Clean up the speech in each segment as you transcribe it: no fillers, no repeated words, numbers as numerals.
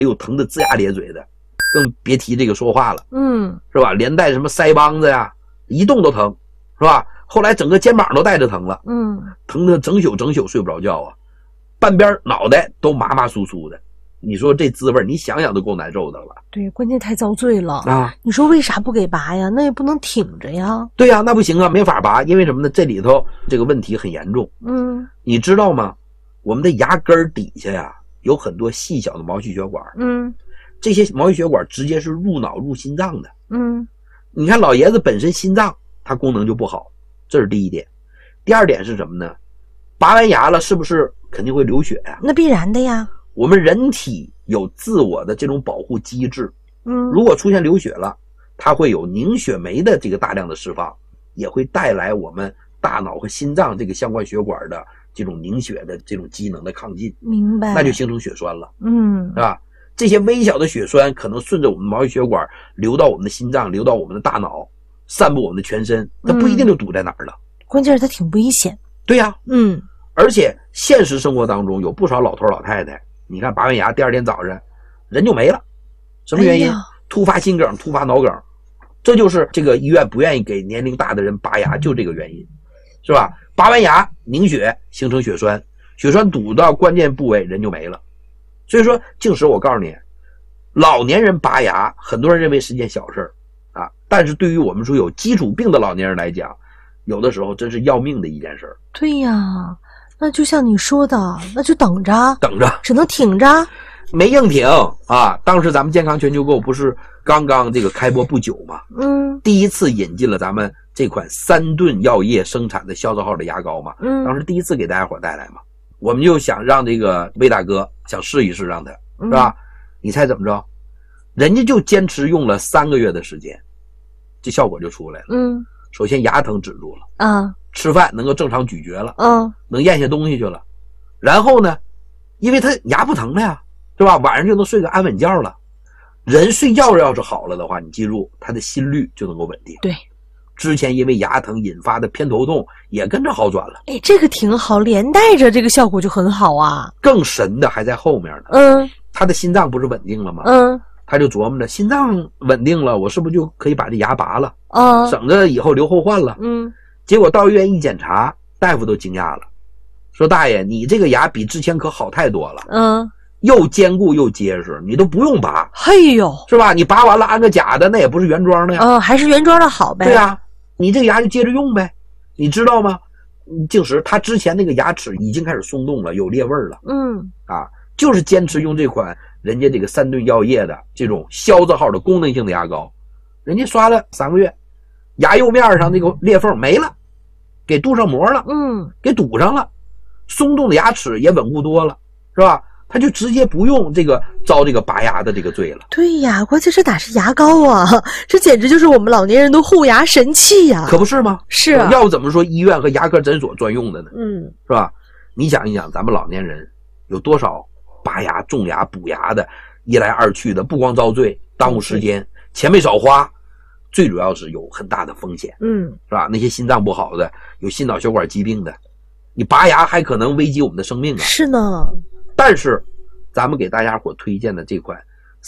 有疼得龇牙咧嘴的，更别提这个说话了， 是吧？连带什么腮帮子呀，一动都疼，是吧？后来整个肩膀都带着疼了，疼得整宿睡不着觉啊，半边脑袋都麻麻酥酥的。你说这滋味，你想想都够难受的了。 对，关键太遭罪了啊！ 你说为啥不给拔呀？那也不能挺着呀。 对呀，那不行啊，没法拔，因为什么呢？这里头这个问题很严重。你知道吗？我们的牙根底下呀，有很多细小的毛细血管。这些毛细血管直接是入脑入心脏的。你看老爷子本身心脏它功能就不好，这是第一点。第二点是什么呢？拔完牙了是不是肯定会流血呀？ 那必然的呀。 我们人体有自我的这种保护机制，如果出现流血了，它会有凝血酶的这个大量的释放，也会带来我们大脑和心脏这个相关血管的这种凝血的这种机能的亢进。 明白。 那就形成血栓了，是吧？这些微小的血栓可能顺着我们毛细血管流到我们的心脏，流到我们的大脑，散布我们的全身，它不一定就堵在哪儿了。 关键是它挺危险。 对呀，而且现实生活当中有不少老头老太太，你看拔完牙第二天早上人就没了，什么原因？突发心梗、突发脑梗，这就是这个医院不愿意给年龄大的人拔牙，就这个原因，是吧？拔完牙凝血形成血栓，血栓堵到关键部位人就没了。所以说净石我告诉你，老年人拔牙很多人认为是件小事啊，但是对于我们说有基础病的老年人来讲，有的时候真是要命的一件事。 对呀，那就像你说的，那就等着，只能挺着， 没硬挺啊！当时咱们健康全球购不是刚刚这个开播不久嘛，第一次引进了咱们这款3顿药业生产的消字号的牙膏嘛，当时第一次给大家伙带来嘛，我们就想让这个魏大哥想试一试，让他是吧？你猜怎么着？人家就坚持用了3个月的时间，这效果就出来了。首先牙疼止住了啊，吃饭能够正常咀嚼了，能咽下东西去了。然后呢，因为他牙不疼了呀，是吧？晚上就能睡个安稳觉了。人睡觉要是好了的话，你记住，他的心率就能够稳定。对，之前因为牙疼引发的偏头痛也跟着好转了。 哎，这个挺好，连带着这个效果就很好啊。 更神的还在后面呢。他的心脏不是稳定了吗？他就琢磨着心脏稳定了，我是不是就可以把这牙拔了？省着以后留后患了。结果到医院一检查，大夫都惊讶了，说大爷，你这个牙比之前可好太多了。又坚固又结实，你都不用拔。 嘿呦， 是吧？你拔完了安个假的，那也不是原装的呀。 还是原装的好呗。 对啊，你这个牙就接着用呗。你知道吗？净石他之前那个牙齿已经开始松动了，有裂味了。就是坚持用这款人家这个3顿药业的这种消字号的功能性的牙膏，人家刷了3个月，牙釉面上那个裂缝没了，给镀上膜了，给堵上了，松动的牙齿也稳固多了，是吧？他就直接不用这个遭这个拔牙的这个罪了。 对呀，关键这哪是牙膏啊，这简直就是我们老年人的护牙神器呀！ 可不是吗？ 是啊， 要不怎么说医院和牙科诊所专用的呢？是吧？你想一想，咱们老年人有多少拔牙、种牙、补牙的，一来二去的，不光遭罪，耽误时间，钱没少花，最主要是有很大的风险。是吧？那些心脏不好的，有心脑血管疾病的，你拔牙还可能危及我们的生命啊！ 是呢。 但是咱们给大家伙推荐的这款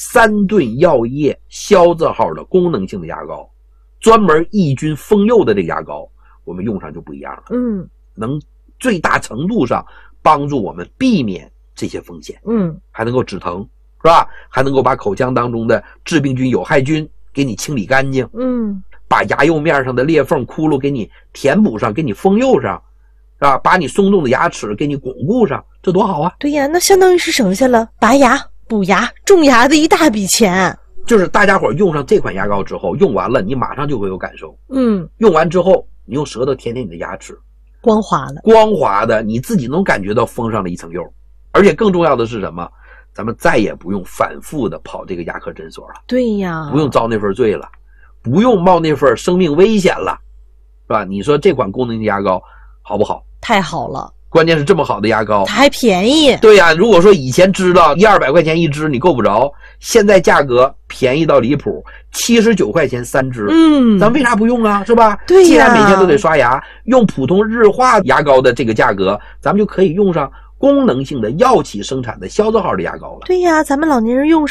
3顿药业消字号的功能性的牙膏，专门抑菌封釉的这个牙膏，我们用上就不一样了。能最大程度上帮助我们避免这些风险。还能够止疼，是吧？还能够把口腔当中的致病菌、有害菌给你清理干净。把牙釉面上的裂缝、窟窿给你填补上，给你封釉上，是吧？把你松动的牙齿给你巩固上，这多好啊！ 对呀，那相当于是省下了拔牙、补牙、种牙的一大笔钱。 就是大家伙用上这款牙膏之后，用完了你马上就会有感受。用完之后，你用舌头舔舔你的牙齿， 光滑了， 光滑的，你自己能感觉到封上了一层釉。而且更重要的是什么？咱们再也不用反复的跑这个牙科诊所了。 对呀， 不用遭那份罪了，不用冒那份生命危险了，是吧？你说这款功能性牙膏好不好？ 太好了。 关键是这么好的牙膏它还便宜。 对呀，如果说以前知道100-200块钱一支你够不着，现在价格便宜到离谱，79块钱3支。咱为啥不用啊？是吧？ 对呀， 既然每天都得刷牙，用普通日化牙膏的这个价格，咱们就可以用上功能性的药企生产的消字号的牙膏了。 对呀，咱们老年人用上